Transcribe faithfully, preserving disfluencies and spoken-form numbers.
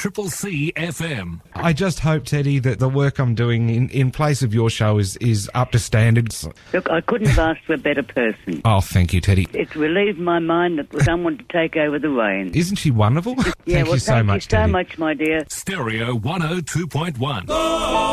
Triple C F M. I just hope, Teddy, that the work I'm doing in, in place of your show is, is up to standards. Look, I couldn't have asked for a better person. Oh, thank you, Teddy. It's relieved my mind that someone to take over the reins. Isn't she wonderful? Yeah, thank well, you so thank much, you so Teddy. much, my dear. Stereo one oh two point one.